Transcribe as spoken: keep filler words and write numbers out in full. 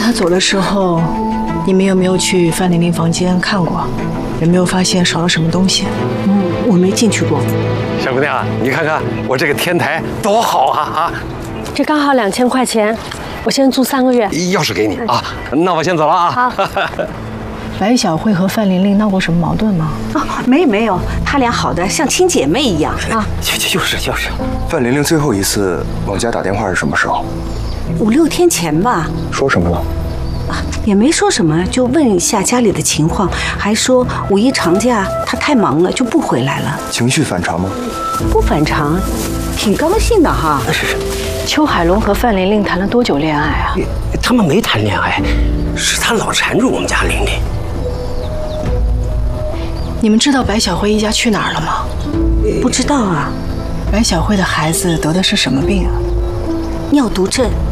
他走的时候，你们有没有去范玲玲房间看过？有没有发现少了什么东西？ 嗯，我没进去过。 小姑娘，你看看我这个天台多好啊啊！ 这刚好两千块钱，我先租三个月。 钥匙给你啊，那我先走了啊。 好。 白小慧和范玲玲闹过什么矛盾吗？ 啊，没有没有，她俩好的像亲姐妹一样啊。 就就就是就是。 范玲玲最后一次往家打电话是什么时候？ 五六天前吧。 说什么了？ 啊，也没说什么，就问一下家里的情况，还说五一长假她太忙了就不回来了。 情绪反常吗？ 不反常，挺高兴的哈。 是是。 邱海龙和范玲玲谈了多久恋爱啊？ 他们没谈恋爱，是他老缠住我们家玲玲。 你们知道白小慧一家去哪儿了吗？ 不知道啊。 白小慧的孩子得的是什么病啊？ 尿毒症。